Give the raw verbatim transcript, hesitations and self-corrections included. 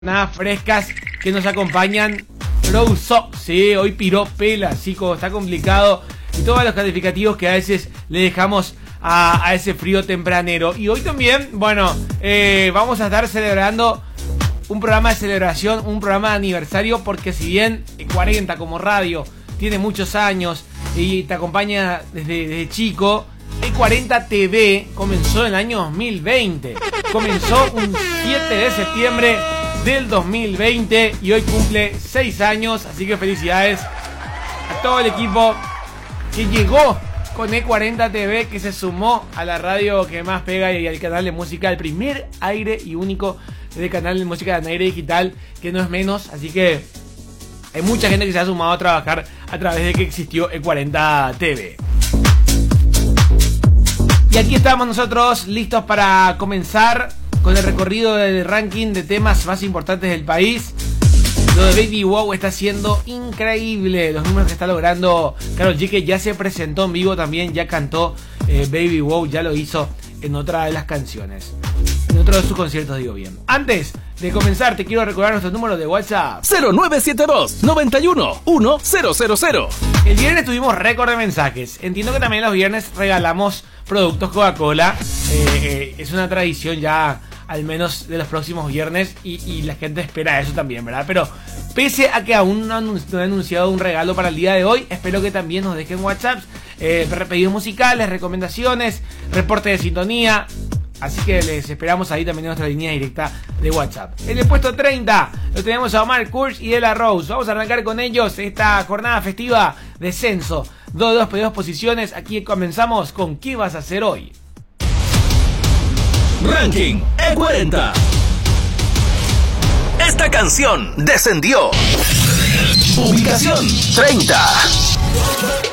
Nada frescas que nos acompañan. Rousseau, sí, hoy piró pela, chicos, está complicado. Y todos los calificativos que a veces le dejamos a, a ese frío tempranero. Y hoy también, bueno, eh, vamos a estar celebrando un programa de celebración, un programa de aniversario. Porque si bien cuarenta como radio tiene muchos años y te acompaña desde, desde chico, E cuarenta T V comenzó en el año dos mil veinte. Comenzó un siete de septiembre del dos mil veinte y hoy cumple seis años, así que felicidades a todo el equipo que llegó con E cuarenta T V, que se sumó a la radio que más pega y al canal de música, el primer aire y único del canal de música de aire digital, que no es menos, así que hay mucha gente que se ha sumado a trabajar a través de que existió E cuarenta T V. Y aquí estamos nosotros listos para comenzar con el recorrido del ranking de temas más importantes del país. Lo de Baby Wow está siendo increíble. Los números que está logrando Karol G, que ya se presentó en vivo también, ya cantó eh, Baby Wow, ya lo hizo en otra de las canciones. En otro de sus conciertos, digo bien. Antes de comenzar, te quiero recordar nuestro número de WhatsApp: cero nueve siete dos, noventa y uno, uno cero cero cero. El viernes tuvimos récord de mensajes. Entiendo que también los viernes regalamos productos Coca-Cola. Eh, eh, es una tradición ya, al menos de los próximos viernes, y, y la gente espera eso también, ¿verdad? Pero pese a que aún no han anunciado un regalo para el día de hoy, espero que también nos dejen WhatsApp, eh, pedidos musicales, recomendaciones, reporte de sintonía. Así que les esperamos ahí también en nuestra línea directa de WhatsApp. En el puesto treinta lo tenemos a Omar Kurz y De La Rose. Vamos a arrancar con ellos esta jornada festiva de censo. Dos, dos, dos posiciones. Aquí comenzamos con ¿Qué vas a hacer hoy? Ranking E cuarenta. Esta canción descendió. Ubicación treinta.